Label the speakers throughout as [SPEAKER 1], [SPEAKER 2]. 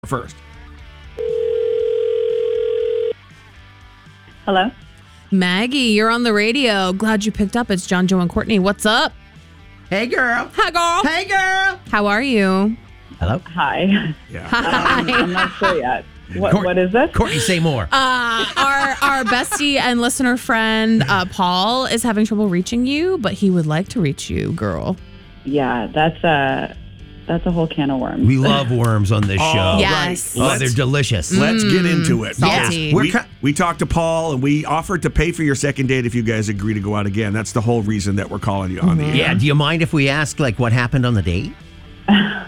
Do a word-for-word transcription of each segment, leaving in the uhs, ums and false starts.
[SPEAKER 1] First.
[SPEAKER 2] Hello?
[SPEAKER 3] Maggie, you're on the radio. Glad you picked up. It's John, Joe, and Courtney. What's up?
[SPEAKER 1] Hey, girl.
[SPEAKER 3] Hi, girl.
[SPEAKER 1] Hey, girl.
[SPEAKER 3] How are you?
[SPEAKER 1] Hello.
[SPEAKER 2] Hi.
[SPEAKER 1] Yeah.
[SPEAKER 2] Um, I'm not sure yet. What,
[SPEAKER 1] Court-
[SPEAKER 2] what is this?
[SPEAKER 1] Courtney, say more.
[SPEAKER 3] Uh, our our bestie and listener friend, uh, Paul, is having trouble reaching you, but he would like to reach you, girl.
[SPEAKER 2] Yeah, that's a, that's a whole can of worms.
[SPEAKER 4] We love worms on this
[SPEAKER 1] Oh,
[SPEAKER 4] show.
[SPEAKER 3] Yes.
[SPEAKER 4] Oh, they're delicious.
[SPEAKER 1] Let's get into it.
[SPEAKER 3] salty.
[SPEAKER 1] We,
[SPEAKER 4] We're ki-
[SPEAKER 1] we talked to Paul, and we offered to pay for your second date if you guys agree to go out again. That's the whole reason that we're calling you on the air.
[SPEAKER 4] Yeah, do you mind if we ask, like, what happened on the date?
[SPEAKER 2] Uh,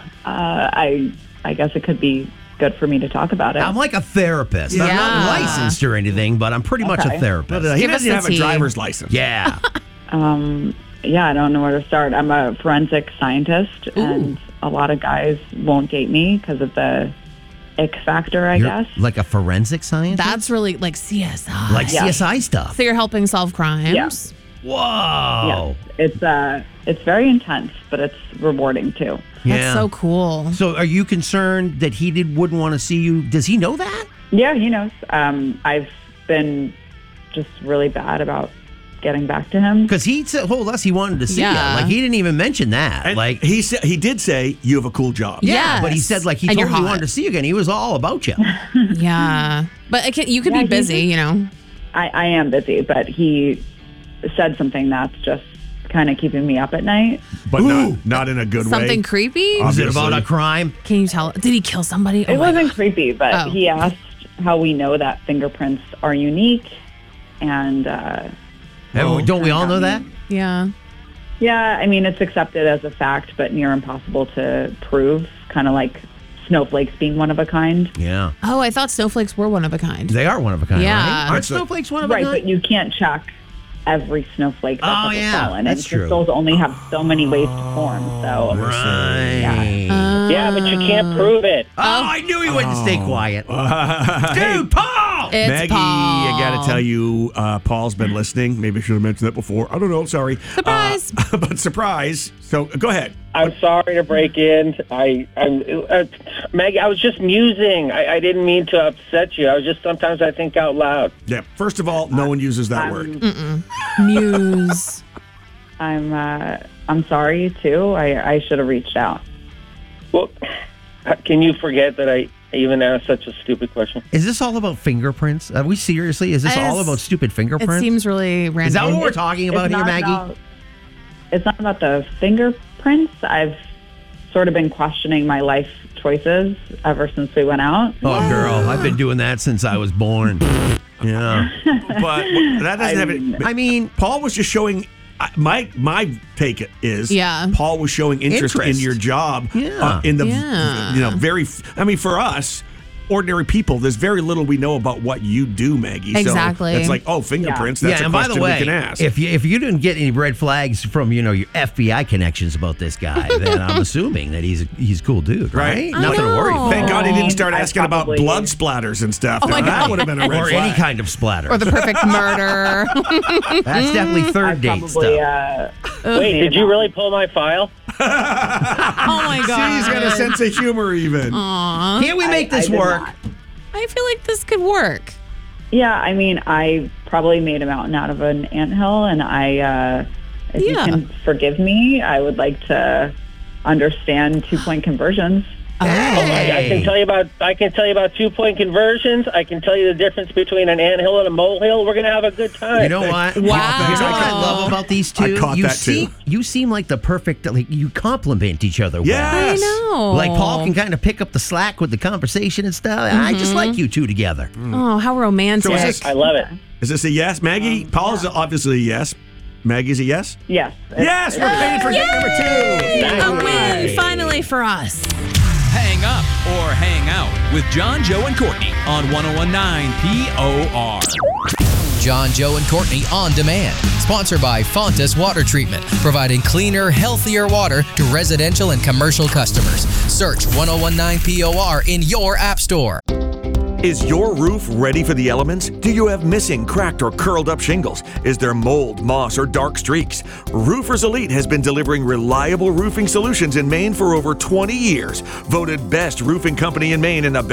[SPEAKER 2] I I guess it could be good for me to talk about it.
[SPEAKER 4] I'm like a therapist. I'm
[SPEAKER 3] Yeah.
[SPEAKER 4] not licensed or anything, but I'm pretty much a
[SPEAKER 2] Okay.
[SPEAKER 4] therapist.
[SPEAKER 1] But uh, he
[SPEAKER 3] Give us
[SPEAKER 1] doesn't
[SPEAKER 3] the
[SPEAKER 1] have a
[SPEAKER 3] tea.
[SPEAKER 1] driver's license.
[SPEAKER 4] Yeah.
[SPEAKER 2] Um, yeah, I don't know where to start. I'm a forensic scientist, and a lot of guys won't date me because of the ick factor, I
[SPEAKER 4] You're
[SPEAKER 2] guess.
[SPEAKER 4] like a forensic scientist?
[SPEAKER 3] That's really like C S I.
[SPEAKER 4] like
[SPEAKER 2] Yeah.
[SPEAKER 4] C S I stuff.
[SPEAKER 3] So you're helping solve crimes?
[SPEAKER 2] Yeah.
[SPEAKER 4] Whoa.
[SPEAKER 2] Yes. It's uh, it's very intense, but it's rewarding too.
[SPEAKER 4] Yeah.
[SPEAKER 3] That's so cool.
[SPEAKER 4] So are you concerned that he did, wouldn't want to see you? Does he know that?
[SPEAKER 2] Yeah, he knows. Um, I've been just really bad about getting back to him.
[SPEAKER 4] Because he told us he wanted to see
[SPEAKER 3] Yeah.
[SPEAKER 4] you. Like, he didn't even mention that.
[SPEAKER 1] And
[SPEAKER 4] like,
[SPEAKER 1] he said he did say you have a cool job.
[SPEAKER 4] yeah, but he
[SPEAKER 3] Yes.
[SPEAKER 4] said, like, he
[SPEAKER 3] And
[SPEAKER 4] told
[SPEAKER 3] you're
[SPEAKER 4] me he
[SPEAKER 3] hot.
[SPEAKER 4] wanted to see you again. He was all about you.
[SPEAKER 3] Yeah. But it can, you could
[SPEAKER 2] Yeah,
[SPEAKER 3] be
[SPEAKER 2] he
[SPEAKER 3] busy,
[SPEAKER 2] just-
[SPEAKER 3] you know?
[SPEAKER 2] I, I am busy, but he said something that's just kind of keeping me up at night.
[SPEAKER 1] But
[SPEAKER 4] Ooh.
[SPEAKER 1] not, not in a good
[SPEAKER 3] Something
[SPEAKER 1] way.
[SPEAKER 3] creepy?
[SPEAKER 4] Was it
[SPEAKER 1] Obviously.
[SPEAKER 4] about a crime?
[SPEAKER 3] Can you tell? Did he kill somebody? Oh
[SPEAKER 2] It
[SPEAKER 3] my
[SPEAKER 2] wasn't
[SPEAKER 3] God.
[SPEAKER 2] creepy, but
[SPEAKER 3] Oh.
[SPEAKER 2] he asked how we know that fingerprints are unique. And uh,
[SPEAKER 4] Haven't we- Don't we all know that?
[SPEAKER 3] Yeah.
[SPEAKER 2] yeah, I mean, it's accepted as a fact, but near impossible to prove, kind of like snowflakes being one of a kind.
[SPEAKER 4] Yeah.
[SPEAKER 3] Oh, I thought snowfles were one of a kind.
[SPEAKER 4] They are one of a kind,
[SPEAKER 3] Yeah.
[SPEAKER 4] right? Aren't
[SPEAKER 1] That's a-
[SPEAKER 4] snowflakes one of a
[SPEAKER 2] Right,
[SPEAKER 4] kind?
[SPEAKER 2] but you can't check every snowflake that's
[SPEAKER 4] Oh,
[SPEAKER 2] ever
[SPEAKER 4] yeah,
[SPEAKER 2] fallen.
[SPEAKER 4] that's
[SPEAKER 2] and
[SPEAKER 4] true.
[SPEAKER 2] crystals only have so many ways to form. So
[SPEAKER 4] Right.
[SPEAKER 3] Uh,
[SPEAKER 5] Yeah, but you can't prove it.
[SPEAKER 4] Oh, I knew he wouldn't stay quiet. Dude, Paul!
[SPEAKER 3] It's
[SPEAKER 1] Maggie,
[SPEAKER 3] Paul.
[SPEAKER 1] I got to tell you, uh, Paul's been listening. Maybe I should have mentioned that before. I don't know. Sorry.
[SPEAKER 3] Surprise.
[SPEAKER 1] Uh, but surprise. So go ahead.
[SPEAKER 5] I'm sorry to break in. I, I'm, uh, Maggie, I was just musing. I, I didn't mean to upset you. I was just sometimes I think out loud.
[SPEAKER 1] Yeah. First of all, no one uses that
[SPEAKER 2] I'm,
[SPEAKER 1] word.
[SPEAKER 3] Muse.
[SPEAKER 2] I'm uh, I'm sorry too. I, I should have reached out.
[SPEAKER 5] Well, can you forget that I even asked such a stupid question?
[SPEAKER 4] Is this all about fingerprints? Are we seriously? Is this
[SPEAKER 3] It's-
[SPEAKER 4] all about stupid
[SPEAKER 3] It
[SPEAKER 4] fingerprints?
[SPEAKER 3] seems really random.
[SPEAKER 4] Is that what we're
[SPEAKER 2] It's-
[SPEAKER 4] talking
[SPEAKER 2] it's
[SPEAKER 4] about here,
[SPEAKER 2] not
[SPEAKER 4] Maggie?
[SPEAKER 2] about- it's not about the fingerprints. I've sort of been questioning my life choices ever since we went out.
[SPEAKER 4] Oh, girl, I've been doing that since I was born. Yeah.
[SPEAKER 1] But that doesn't have it.
[SPEAKER 4] I mean,
[SPEAKER 1] Paul was just showing. I- My my take is,
[SPEAKER 3] Yeah.
[SPEAKER 1] Paul was showing interest,
[SPEAKER 4] Interest.
[SPEAKER 1] in your job.
[SPEAKER 4] Yeah.
[SPEAKER 1] uh, in the
[SPEAKER 3] Yeah.
[SPEAKER 1] you know very. I mean, for us, ordinary people, there's very little we know about what you do, Maggie.
[SPEAKER 3] Exactly.
[SPEAKER 1] So it's like, oh, fingerprints. That's
[SPEAKER 4] yeah,
[SPEAKER 1] a
[SPEAKER 4] and by
[SPEAKER 1] question
[SPEAKER 4] the way,
[SPEAKER 1] we can ask.
[SPEAKER 4] if you if you didn't get any red flags from you know your F B I connections about this guy, then I'm assuming that he's a, he's a cool dude, right?
[SPEAKER 1] Right.
[SPEAKER 3] I
[SPEAKER 4] Nothing to worry
[SPEAKER 3] know.
[SPEAKER 4] about.
[SPEAKER 1] Thank God he didn't start
[SPEAKER 2] I
[SPEAKER 1] asking about
[SPEAKER 2] probably-
[SPEAKER 1] blood splatters and stuff.
[SPEAKER 3] Oh my
[SPEAKER 1] Now, that
[SPEAKER 3] God.
[SPEAKER 1] would have been a red
[SPEAKER 4] Or
[SPEAKER 1] flag.
[SPEAKER 4] any kind of splatter.
[SPEAKER 3] Or the perfect murder.
[SPEAKER 4] That's definitely third date
[SPEAKER 2] Probably.
[SPEAKER 4] stuff.
[SPEAKER 2] Uh,
[SPEAKER 5] Wait, did you really pull my file?
[SPEAKER 3] Oh my God.
[SPEAKER 1] He's got a sense of humor, even.
[SPEAKER 4] Can't we make
[SPEAKER 2] I-
[SPEAKER 4] this
[SPEAKER 2] I did
[SPEAKER 4] work?
[SPEAKER 2] not.
[SPEAKER 3] I feel like this could work.
[SPEAKER 2] Yeah, I mean, I probably made a mountain out of an anthill, and I, uh, if
[SPEAKER 3] Yeah.
[SPEAKER 2] you can forgive me, I would like to understand two-point conversions.
[SPEAKER 3] Oh.
[SPEAKER 5] I, I can tell you about I can tell you about two point conversions. I can tell you the difference between an anthill and a molehill. We're gonna have a good time.
[SPEAKER 4] You know what?
[SPEAKER 3] Wow.
[SPEAKER 4] You know what I love about these two?
[SPEAKER 1] I caught
[SPEAKER 4] you
[SPEAKER 1] that too.
[SPEAKER 4] seem, You seem like the perfect, like you complement each other well.
[SPEAKER 1] Yes.
[SPEAKER 3] I know.
[SPEAKER 4] Like Paul can kind of pick up the slack with the conversation and stuff. And I just like you two together.
[SPEAKER 3] Oh, how romantic.
[SPEAKER 1] So is this-
[SPEAKER 5] I love it.
[SPEAKER 1] Is this a yes, Maggie? Paul's obviously a yes. Maggie's a yes.
[SPEAKER 2] Yes.
[SPEAKER 1] Yes, we're paying for date number two.
[SPEAKER 3] a win finally for us.
[SPEAKER 6] Hang up or hang out with John, Joe, and Courtney on one oh one point nine P O R.
[SPEAKER 7] John, Joe, and Courtney On Demand. Sponsored by Fontas Water Treatment, providing cleaner, healthier water to residential and commercial customers. Search one oh one nine P O R in your app store.
[SPEAKER 1] Is your roof ready for the elements? Do you have missing, cracked, or curled up shingles? Is there mold, moss, or dark streaks? Roofers Elite has been delivering reliable roofing solutions in Maine for over twenty years. Voted best roofing company in Maine and the